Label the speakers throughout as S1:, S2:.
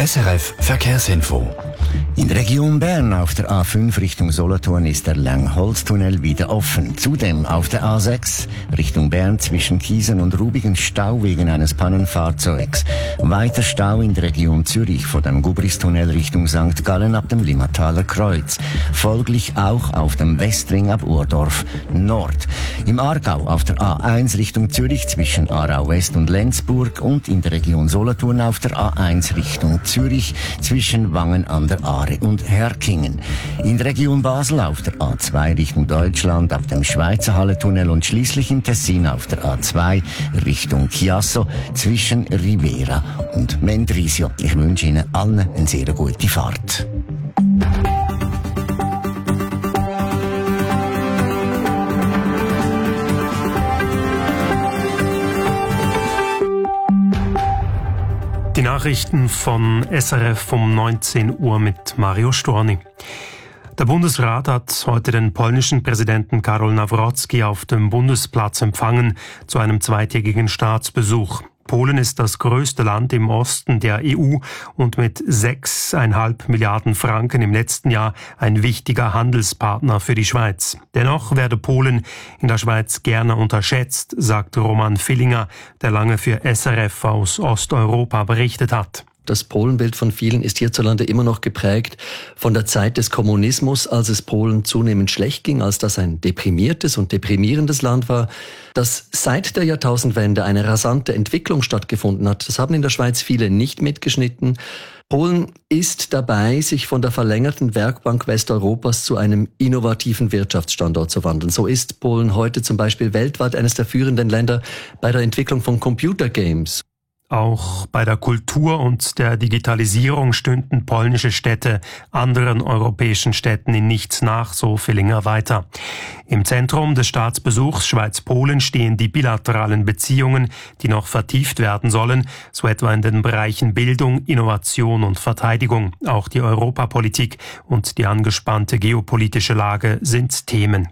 S1: SRF Verkehrsinfo.
S2: In der Region Bern auf der A5 Richtung Solothurn ist der Langholztunnel wieder offen. Zudem auf der A6 Richtung Bern zwischen Kiesen und Rubigen Stau wegen eines Pannenfahrzeugs. Weiter Stau in der Region Zürich vor dem Gubristunnel Richtung St. Gallen ab dem Limmataler Kreuz. Folglich auch auf dem Westring ab Urdorf Nord. Im Aargau auf der A1 Richtung Zürich zwischen Aarau West und Lenzburg und in der Region Solothurn auf der A1 Richtung Zürich zwischen Wangen an der Aare und Herkingen. In der Region Basel auf der A2 Richtung Deutschland ab dem Schweizer Hallentunnel und schließlich im Tessin auf der A2 Richtung Chiasso zwischen Rivera und Mendrisio. Ich wünsche Ihnen allen eine sehr gute Fahrt.
S3: Die Nachrichten von SRF um 19 Uhr mit Mario Storni. Der Bundesrat hat heute den polnischen Präsidenten Karol Nawrocki auf dem Bundesplatz empfangen zu einem zweitägigen Staatsbesuch. Polen ist das größte Land im Osten der EU und mit 6,5 Milliarden Franken im letzten Jahr ein wichtiger Handelspartner für die Schweiz. Dennoch werde Polen in der Schweiz gerne unterschätzt, sagt Roman Villinger, der lange für SRF aus Osteuropa berichtet hat.
S4: Das Polenbild von vielen ist hierzulande immer noch geprägt von der Zeit des Kommunismus, als es Polen zunehmend schlecht ging, als das ein deprimiertes und deprimierendes Land war. Dass seit der Jahrtausendwende eine rasante Entwicklung stattgefunden hat, das haben in der Schweiz viele nicht mitgeschnitten. Polen ist dabei, sich von der verlängerten Werkbank Westeuropas zu einem innovativen Wirtschaftsstandort zu wandeln. So ist Polen heute zum Beispiel weltweit eines der führenden Länder bei der Entwicklung von Computergames.
S3: Auch bei der Kultur und der Digitalisierung stünden polnische Städte anderen europäischen Städten in nichts nach, so Villinger weiter. Im Zentrum des Staatsbesuchs Schweiz-Polen stehen die bilateralen Beziehungen, die noch vertieft werden sollen, so etwa in den Bereichen Bildung, Innovation und Verteidigung. Auch die Europapolitik und die angespannte geopolitische Lage sind Themen.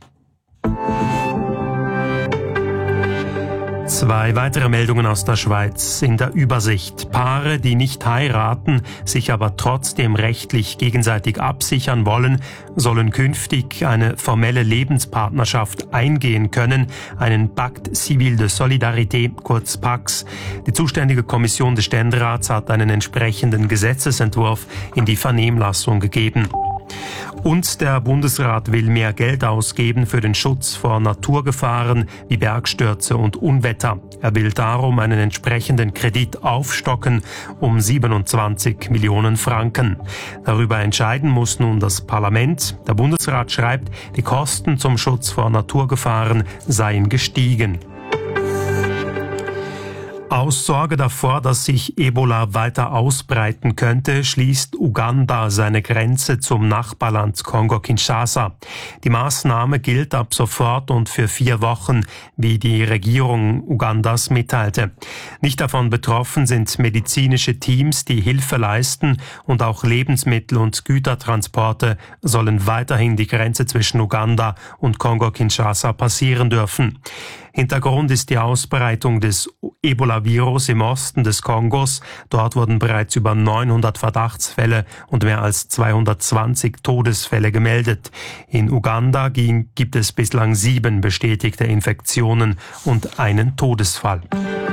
S3: Zwei weitere Meldungen aus der Schweiz in der Übersicht. Paare, die nicht heiraten, sich aber trotzdem rechtlich gegenseitig absichern wollen, sollen künftig eine formelle Lebenspartnerschaft eingehen können, einen Pacte Civil de Solidarité, kurz PAX. Die zuständige Kommission des Ständerats hat einen entsprechenden Gesetzesentwurf in die Vernehmlassung gegeben. Und der Bundesrat will mehr Geld ausgeben für den Schutz vor Naturgefahren wie Bergstürze und Unwetter. Er will darum einen entsprechenden Kredit aufstocken um 27 Millionen Franken. Darüber entscheiden muss nun das Parlament. Der Bundesrat schreibt, die Kosten zum Schutz vor Naturgefahren seien gestiegen. Aus Sorge davor, dass sich Ebola weiter ausbreiten könnte, schließt Uganda seine Grenze zum Nachbarland Kongo-Kinshasa. Die Maßnahme gilt ab sofort und für 4 Wochen, wie die Regierung Ugandas mitteilte. Nicht davon betroffen sind medizinische Teams, die Hilfe leisten, und auch Lebensmittel- und Gütertransporte sollen weiterhin die Grenze zwischen Uganda und Kongo-Kinshasa passieren dürfen. Hintergrund ist die Ausbreitung des Ebola-Virus im Osten des Kongos. Dort wurden bereits über 900 Verdachtsfälle und mehr als 220 Todesfälle gemeldet. In Uganda gibt es bislang 7 bestätigte Infektionen und einen Todesfall.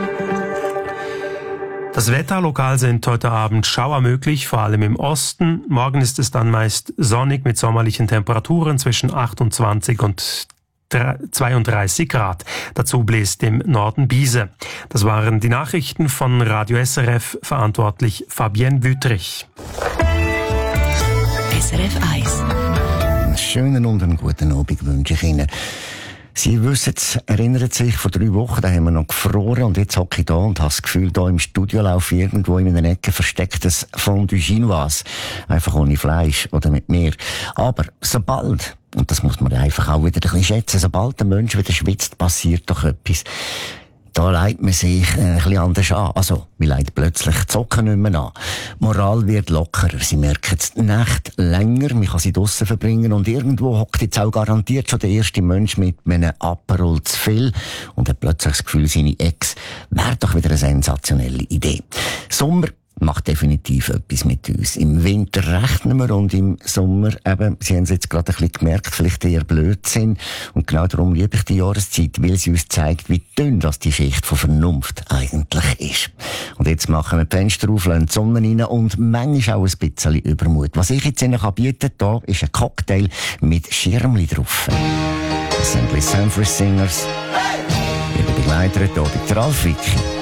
S3: Das Wetter: lokal sind heute Abend Schauer möglich, vor allem im Osten. Morgen ist es dann meist sonnig mit sommerlichen Temperaturen zwischen 28 und 32 Grad. Dazu bläst im Norden Biese. Das waren die Nachrichten von Radio SRF, verantwortlich Fabienne Wüttrich.
S2: SRF 1. Einen schönen und einen guten Abend wünsche ich Ihnen. Sie wissen es, erinnern sich, vor 3 Wochen, da haben wir noch gefroren und jetzt hocke ich da und habe das Gefühl, da im Studio laufe irgendwo in einer Ecke verstecktes Fondue Chinoise. Einfach ohne Fleisch oder mit mir. Aber sobald, und das muss man einfach auch wieder ein bisschen schätzen, sobald der Mensch wieder schwitzt, passiert doch etwas. Da leitet man sich ein bisschen anders an. Also, man leitet plötzlich die Socken nicht mehr an. Die Moral wird lockerer. Sie merken es, die Nacht länger, man kann sie draussen verbringen und irgendwo hockt jetzt auch garantiert schon der erste Mensch mit einem Aperol zu viel und hat plötzlich das Gefühl, seine Ex wäre doch wieder eine sensationelle Idee. Sommer macht definitiv etwas mit uns. Im Winter rechnen wir und im Sommer eben, Sie haben es jetzt gerade ein bisschen gemerkt, vielleicht eher Blödsinn. Und genau darum liebe ich die Jahreszeit, weil sie uns zeigt, wie dünn das die Schicht von Vernunft eigentlich ist. Und jetzt machen wir die Fenster auf, lassen die Sonne rein und manchmal auch ein bisschen Übermut. Was ich jetzt Ihnen bieten kann, ist ein Cocktail mit Schirmli drauf. Das sind die Sanford Singers. Ihre Begleiter hier, der Ralf Wicki.